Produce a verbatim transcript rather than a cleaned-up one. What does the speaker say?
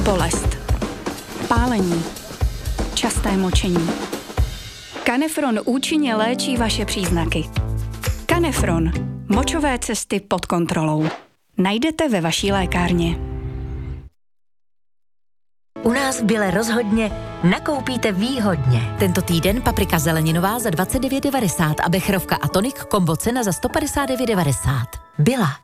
bolest, pálení, časté močení. Canefron účinně léčí vaše příznaky. Canefron. Močové cesty pod kontrolou. Najdete ve vaší lékárně. U nás v Bile rozhodně nakoupíte výhodně. Tento týden paprika zeleninová za dvacet devět devadesát a becherovka a tonik kombo cena za sto padesát devět devadesát. Bila.